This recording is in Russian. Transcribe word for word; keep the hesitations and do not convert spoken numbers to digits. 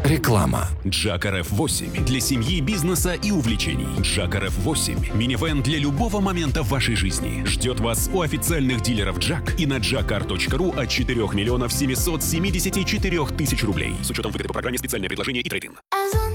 Реклама. Джак эр эф восемь для семьи, бизнеса и увлечений. Джак эр эф восемь – минивэн для любого момента в вашей жизни. Ждет вас у официальных дилеров Джак и на джакар точка ру от четырёх миллионов семисот семидесяти четырёх тысяч рублей. С учетом выгоды по программе «Специальное предложение» и трейд-ин.